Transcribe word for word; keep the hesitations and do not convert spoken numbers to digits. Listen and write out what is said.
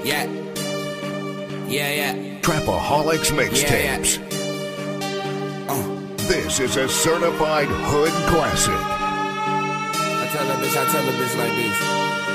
Yeah. Yeah, yeah. Trapaholics Mixtapes. Yeah, yeah. Uh. This is a certified hood classic. I tell a bitch, I tell a bitch like this.